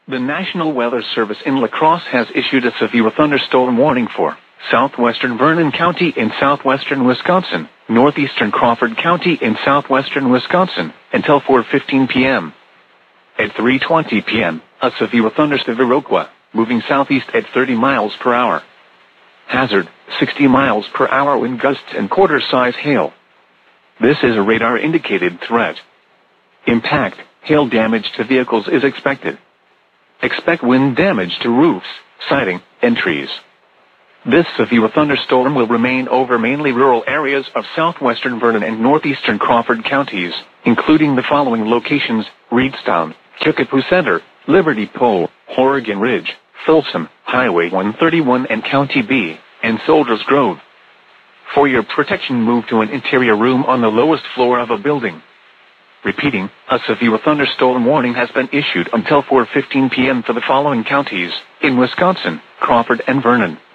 The National Weather Service in La Crosse has issued a severe thunderstorm warning for southwestern Vernon County in southwestern Wisconsin, northeastern Crawford County in southwestern Wisconsin, until 4:15 p.m. At 3:20 p.m., a severe thunderstorm Viroqua, moving southeast at 30 miles per hour. Hazard, 60 miles per hour wind gusts and quarter-size hail. This is a radar-indicated threat. Impact, hail damage to vehicles is expected. Expect wind damage to roofs, siding, and trees. This severe thunderstorm will remain over mainly rural areas of southwestern Vernon and northeastern Crawford counties, including the following locations: Reedstown, Kickapoo Center, Liberty Pole, Horrigan Ridge, Folsom, Highway 131 and County B, and Soldiers Grove. For your protection, move to an interior room on the lowest floor of a building. Repeating, a severe thunderstorm warning has been issued until 4:15 p.m. for the following counties in Wisconsin: Crawford and Vernon,